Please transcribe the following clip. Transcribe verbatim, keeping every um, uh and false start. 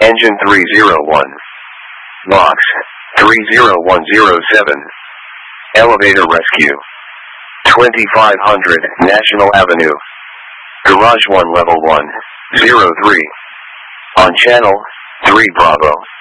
Engine three zero one. Box three zero one zero seven. Elevator rescue. twenty-five hundred National Avenue. Garage one level one, zero three. On channel three Bravo.